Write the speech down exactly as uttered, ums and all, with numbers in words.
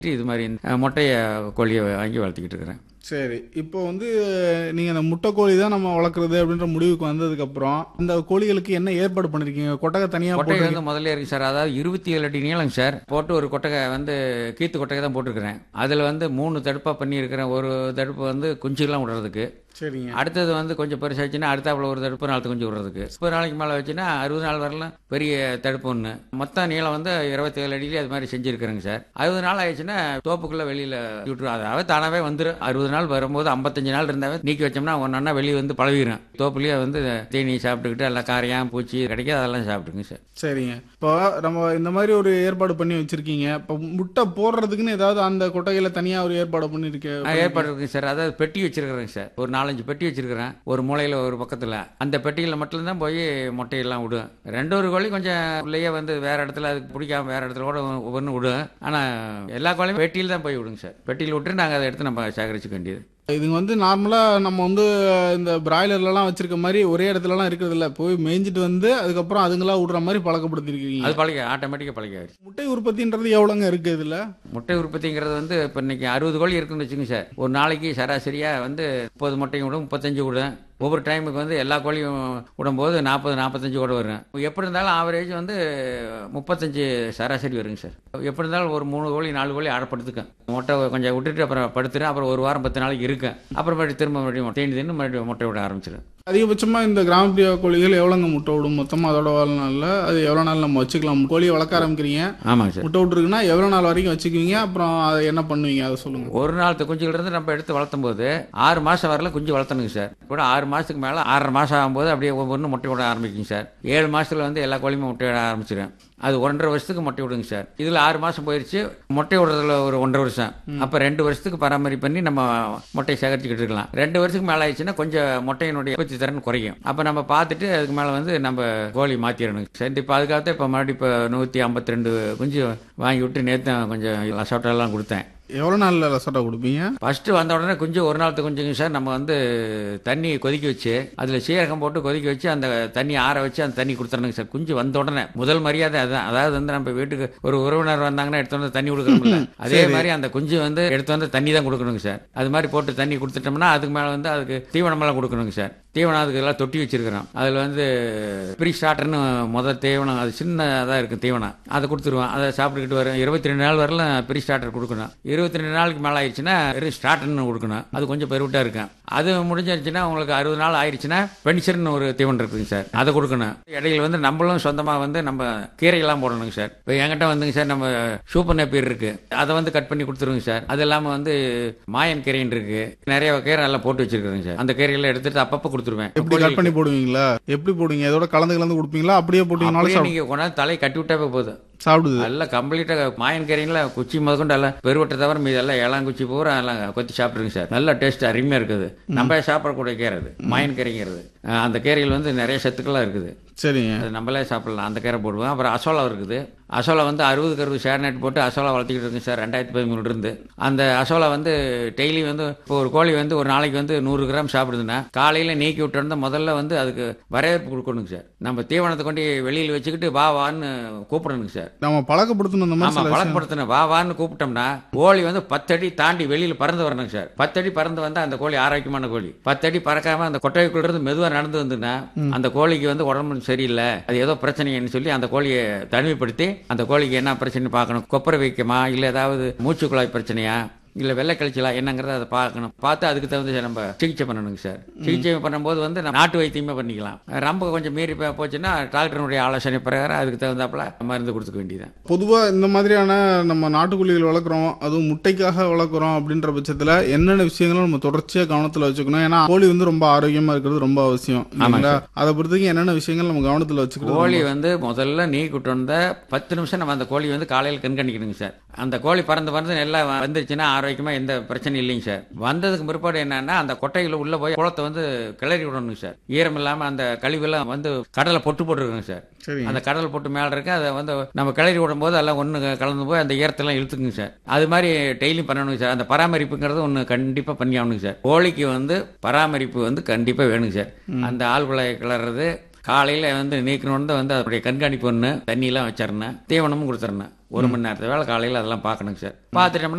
இது மாதிரி முட்டைய கோழியை வாங்கி வளர்த்திக்கிட்டு இருக்கிறேன். சரி, இப்போ வந்து நீங்கள் அந்த முட்டை கோழி தான் நம்ம வளர்க்குறது அப்படின்ற முடிவுக்கு வந்ததுக்கப்புறம் அந்த கோழிகளுக்கு என்ன ஏற்பாடு பண்ணியிருக்கீங்க? கொட்டகை தனியாக கொட்டகை போட்டு வந்து முதல்ல இருக்கு சார். அதாவது இருபத்தி ஏழு அடி நீளம் சார். போட்டு ஒரு கொட்டகை வந்து கீத்து கொட்டகை தான் போட்டிருக்கிறேன். அதில் வந்து மூணு தடுப்பாக பண்ணியிருக்கிறேன். ஒரு தடுப்பு வந்து குஞ்சுலாம் விடுறதுக்கு, சரிங்க. அடுத்தது வந்து கொஞ்சம் பெருசாச்சுன்னா அடுத்தாப்புல ஒரு தடுப்பு நாலு குஞ்சு விடுறதுக்கு, முப்பது நாளைக்கு மேலே வச்சுன்னா அறுபது நாள் வரலாம் பெரிய தடுப்பு ஒன்று. மொத்தம் நீளம் வந்து இருபத்தி ஏழு அடியிலே அது மாதிரி செஞ்சுருக்கிறேங்க சார். அறுபது நாள் ஆயிடுச்சுன்னா தோப்புக்குள்ளே வெளியில் விட்டுரும். அதாவது தானாகவே வந்துடும். அறுபது நாள் வரும்போது ஐம்பத்தஞ்சு நாள் இருந்தாவே நீக்கி வச்சோம்னா ஒன்றா வெளியே வந்து பழகிடும். தோப்புலேயே வந்து தீனி சாப்பிட்டுக்கிட்டு எல்லாம் காரையான் பூச்சி கிடைக்காது அதெல்லாம் சாப்பிட்டுங்க சார். சரிங்க. இப்போ நம்ம இந்த மாதிரி ஒரு ஏற்பாடு பண்ணி வச்சிருக்கீங்க. இப்போ முட்டை போடுறதுக்குன்னு ஏதாவது அந்த கொட்டகையில் தனியாக ஒரு ஏற்பாடு பண்ணியிருக்கேன்? ஏற்பாடு இருக்குங்க சார். அதாவது பெட்டி வச்சிருக்கிறேங்க சார். ஒரு நாலஞ்சு பெட்டி வச்சிருக்கிறேன். ஒரு மூலையில் ஒரு பக்கத்தில். அந்த பெட்டியில் மட்டும்தான் போய் முட்டையெல்லாம் விடும். ரெண்டு ஒரு கோழி கொஞ்சம் உள்ளேயே வந்து வேற இடத்துல அதுக்கு பிடிக்காம வேற இடத்துல கூட ஒவ்வொன்று விடும். ஆனால் எல்லா கோழியும் பெட்டியில் தான் போய் விடுங்க சார். பெட்டியில் விட்டு நாங்கள் அதை எடுத்து நம்ம சேகரிச்சுக்க வேண்டியது. இதுங்க வந்து நார்மலாக நம்ம வந்து இந்த பிராய்லர்லாம் வச்சிருக்க மாதிரி ஒரே இடத்துலலாம் இருக்கிறது இல்லை. போய் மேய்ஞ்சிட்டு வந்து அதுக்கப்புறம் அதுங்களா விடுற மாதிரி பழக்கப்படுத்திருக்கீங்க. அது பழக ஆட்டோமேட்டிக்காக பழகாச்சு. முட்டை உற்பத்தின்றது எவ்வளோங்க இருக்குது இதில்? முட்டை உற்பத்திங்கிறது வந்து இப்போ இன்னைக்கு அறுபது கோழி இருக்குன்னு வச்சுங்க சார். ஒரு நாளைக்கு சராசரியாக வந்து முப்பது முட்டையும் விடும், முப்பத்தஞ்சு விடும். ஒவ்வொரு டைமுக்கு வந்து எல்லா கோழியும் விடும்போது நாற்பது நாற்பத்தஞ்சு கூட வரும். எப்படி இருந்தாலும் ஆவரேஜ் வந்து முப்பத்தஞ்சு சராசரி வருங்க சார். எப்படி இருந்தாலும் ஒரு மூணு கோழி நாலு கோழி அடப்படுத்துக்கும். முட்டை கொஞ்சம் விட்டுட்டு அப்புறம் படுத்துடும். அப்புறம் ஒரு வாரம் பத்து நாளைக்கு இருக்கும். அப்புறம் மறுபடியும் திரும்ப மறுபடியும் தேனி தின்னு மறுபடியும் முட்டை விட ஆரம்பிச்சிடும். அதிகபட்சமாக இந்த கிராமப்புற கோழிகள் எவ்வளோங்க முட்டை விடும் மொத்தமாக அதோட வாழ்நாளில்? அது எவ்வளோ நாள் நம்ம வச்சுக்கலாம்? கோழியை வளர்க்க ஆரம்பிக்கிறீங்க, ஆமாங்க சார். முட்டை விட்டுருக்குன்னா எவ்வளோ நாள் வரைக்கும் வச்சுக்குவீங்க? அப்புறம் அதை என்ன பண்ணுவீங்க அதை சொல்லுங்கள். ஒரு நாள் குஞ்சுகள் இருந்து நம்ம எடுத்து வளர்த்தும் போது ஆறு மாதம் வரல குஞ்சு வளர்த்தணுங்க சார். கூட ஆறு மாதத்துக்கு மேலே ஆறரை மாதம் ஆகும்போது அப்படியே ஒவ்வொன்றும் முட்டை விட ஆரம்பிக்குங்க சார். ஏழு மாதத்தில் வந்து எல்லா கோழியுமே முட்டை விட ஆரம்பிச்சிடும். அது ஒன்றரை வருஷத்துக்கு முட்டை விடுங்க சார். இதில் ஆறு மாதம் போயிடுச்சு, முட்டை விடுறதுல ஒரு ஒன்றரை வருஷம். அப்போ ரெண்டு வருஷத்துக்கு பராமரிப்பு பண்ணி நம்ம முட்டையை சேகரிச்சுக்கிட்டு இருக்கலாம். ரெண்டு வருஷத்துக்கு மேலே ஆயிடுச்சுன்னா கொஞ்சம் முட்டையினுடைய உற்பத்தி திறன் குறையும். அப்போ நம்ம பார்த்துட்டு அதுக்கு மேலே வந்து நம்ம கோழி மாற்றிடணும் சார். இப்போ அதுக்காக இப்போ மறுபடியும் இப்போ நூற்றி ஐம்பத்தி ரெண்டு குஞ்சு வாங்கி விட்டு நேற்று கொஞ்சம் லசோட்டெல்லாம் கொடுத்தேன். எவ்வளோ நாளில் லசோட்டா கொடுப்பீங்க? ஃபஸ்ட்டு வந்த உடனே குஞ்சு ஒரு நாள் குஞ்சுங்க சார். நம்ம வந்து தண்ணி கொதிக்க வச்சு அதில் சீரகம் போட்டு கொதிக்க வச்சு அந்த தண்ணி ஆற வச்சு அந்த தண்ணி கொடுத்துறணுங்க சார். குஞ்சு வந்த உடனே முதல் மரியாதை அதுதான். அதாவது வந்து நம்ம வீட்டுக்கு ஒரு உறவினர் வந்தாங்கன்னா எடுத்து வந்து தண்ணி கொடுக்கணும்ல, அதே மாதிரி அந்த குஞ்சு வந்து எடுத்து வந்து தண்ணி தான் கொடுக்கணுங்க சார். அது மாதிரி போட்டு தண்ணி கொடுத்துட்டோம்னா அதுக்கு மேலே வந்து அதுக்கு தீவனமெல்லாம் கொடுக்கணுங்க சார். தீவனம் அதுக்கு எல்லாம் தொட்டி வச்சிருக்கிறோம். அதில் வந்து ப்ரீ ஸ்டார்டர்னு முதல் தீவனம், அது சின்னதாக இருக்கும் தீவனம், அதை கொடுத்துருவோம். அதை சாப்பிட்டுக்கிட்டு வரும். இருபத்தி ரெண்டு நாள் வரலாம் ப்ரீ ஸ்டார்டர் கொடுக்கணும். இருபத்தி ரெண்டு நாளுக்கு மேலே ஆயிடுச்சுன்னா ஸ்டார்டர்னு கொடுக்கணும். அது கொஞ்சம் பெருவிட்டா இருக்கும். அது முடிஞ்சிருச்சுன்னா உங்களுக்கு அறுபது நாள் ஆயிடுச்சுன்னா பெனிசர்னு ஒரு தீவனம் இருக்குங்க சார், அதை கொடுக்கணும். இடையில வந்து நம்மளும் சொந்தமாக வந்து நம்ம கீரையெல்லாம் போடணுங்க சார். இப்போ என்கிட்ட வந்துங்க சார் நம்ம சூப்பர் நேப்பியர் இருக்கு, அதை வந்து கட் பண்ணி கொடுத்துருங்க சார். அது இல்லாமல் வந்து மாயன் கீரைன்னு இருக்கு, நிறைய கீரை எல்லாம் போட்டு வச்சிருக்கிறேங்க சார். அந்த கீரையெல்லாம் எடுத்துட்டு அப்பப்போ கொடுத்துருவேன். எப்படி கட் பண்ணி போடுவீங்களா? எப்படி போடுவீங்க? இதோட கலந்து கலந்து கொடுப்பீங்களா? அப்படியே போட்டீங்கனாலும் நீங்க கொண்டாந்து தலையை கட்டி விட்டாவே போதும், சாப்பிடுது. எல்லாம் கம்ப்ளீட்டாக மாயன் கீரைங்களா குச்சி முதற்கொண்டு எல்லாம் பெருவட்டை தவிர மீது எல்லாம் ஏழாம் குச்சி பூரா எல்லாம் கொத்தி சாப்பிடுங்க சார். நல்ல டேஸ்ட் அருமையாக இருக்குது. நம்ம சாப்பிடக்கூடிய கீரை அது மாயன் கீரைங்கிறது. அந்த கீரையில் வந்து நிறைய சத்துக்கள்லாம் இருக்குது. சரிங்க, அது நம்மளே சாப்பிடலாம். அந்த கீரை போடுவோம். அப்புறம் அசோலா இருக்குது. அசோலா வந்து அறுபதுக்கு அறுபது ஷேர் நெட் போட்டு அசோலா வளர்த்திக்கிட்டு இருக்குங்க சார் ரெண்டாயிரத்தி பதிமூணு இருந்து. அந்த அசோலா வந்து டெய்லி வந்து இப்போ ஒரு கோழி வந்து ஒரு நாளைக்கு வந்து நூறு கிராம் சாப்பிடுதுன்னா காலையில் நீக்கி விட்டு முதல்ல வந்து அதுக்கு வரவேற்பு கொடுக்கணுங்க சார். நம்ம தீவனத்தை கொண்டு வெளியில் வச்சுக்கிட்டு வா வான்னு கூப்பிடணுங்க சார். நம்ம பழக்கப்படுத்தணும். நம்ம பழக்கப்படுத்தணும். வா வான்னு கூப்பிட்டோம்னா கோழி வந்து பத்தடி தாண்டி வெளியில் பறந்து வரணுங்க சார். பத்தடி பறந்து வந்து அந்த கோழி ஆரோக்கியமான கோழி. பத்தடி பறக்காம அந்த கொட்டைக்குள்ள இருந்து மெதுவாக நடந்து வந்துன்னா அந்த கோழிக்கு வந்து உடம்பு சரியில்லை, அது ஏதோ பிரச்சனைன்னு சொல்லி அந்த கோழியை தனிமைப்படுத்தி அந்த கோழிக்கு என்ன பிரச்சனை பார்க்கணும். கொப்பரை வைக்குமா, இல்லை ஏதாவது மூச்சு குழாய் பிரச்சனையா, இல்லை வெள்ளை கழிச்சலா என்னங்கிறத அதை பார்க்கணும். பார்த்து அதுக்கு தகுந்த நம்ம சிகிச்சை பண்ணணுங்க சார். சிகிச்சை பண்ணும்போது வந்து நம்ம நாட்டு வைத்தியமே பண்ணிக்கலாம். ரொம்ப கொஞ்சம் மீறி போச்சுன்னா டாக்டருடைய ஆலோசனை பிரகாரம் அதுக்கு தகுந்தாப்புல மருந்து கொடுத்துக்க வேண்டியதான். பொதுவாக இந்த மாதிரியான நம்ம நாட்டுக்கோழிகள் வளர்க்குறோம், அதுவும் முட்டைக்காக வளர்க்குறோம் அப்படின்ற பட்சத்தில் என்னென்ன விஷயங்களும் நம்ம தொடர்ச்சியாக கவனத்தில் வச்சுக்கணும்? ஏன்னா கோழி வந்து ரொம்ப ஆரோக்கியமாக இருக்கிறது ரொம்ப அவசியம். அதை பொறுத்தவரைக்கும் என்னென்ன விஷயங்கள் நம்ம கவனத்தில் வச்சுக்கணும்? கோழி வந்து முதல்ல நீ கூட்டு வந்த பத்து நிமிஷம் நம்ம அந்த கோழி வந்து காலையில் கண்காணிக்கணுங்க சார். அந்த கோழி பறந்து பறந்து எல்லாம் வந்துருச்சுன்னா ஆரோக்கியமா எந்த பிரச்சனையும் இல்லைங்க சார். வந்ததுக்கு பிற்பாடு என்னன்னா அந்த கொட்டையில உள்ள போய் குளத்தை வந்து கிளறி விடணுங்க சார். ஈரம் இல்லாம அந்த கழிவெல்லாம் வந்து கடலை பொட்டு போட்டுருக்குங்க சார். அந்த கடலை போட்டு மேல இருக்கு, அதை வந்து நம்ம கிளறி விடும் போது எல்லாம் ஒன்று கலந்து போய் அந்த ஈரத்தெல்லாம் இழுத்துக்குங்க சார். அது மாதிரி டெய்லியும் பண்ணணுங்க சார். அந்த பராமரிப்புங்கிறது ஒன்று கண்டிப்பா பண்ணி ஆகணுங்க சார். கோழிக்கு வந்து பராமரிப்பு வந்து கண்டிப்பா வேணுங்க சார். அந்த ஆழ்குழாய் கிளறது, காலையில் வந்து நீக்கணுன்னு வந்து அதனுடைய கண்காணிப்பு ஒன்று தண்ணியெல்லாம் வச்சிடணும், தீவனமும் கொடுத்துடணும். ஒரு மணி நேரத்து வேலை காலையில் அதெல்லாம் பார்க்கணுங்க சார். பார்த்துட்டோம்னா